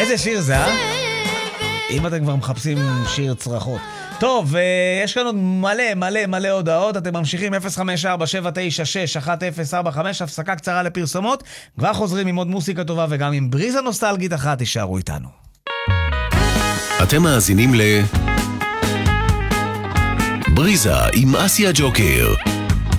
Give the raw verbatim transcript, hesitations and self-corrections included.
איזה שיר זה, אה? אם אתם כבר מחפשים שיר צרחות. טוב, יש כאן עוד מלא מלא מלא הודעות. אתם ממשיכים אפס חמש ארבע שבע תשע שש אחת אפס ארבע חמש, הפסקה קצרה לפרסומות, כבר חוזרים עם עוד מוסיקה טובה וגם עם בריזה נוסטלגית אחת. תישארו איתנו. אתם מאזינים ל בריזה עם אסיה ג'וקר.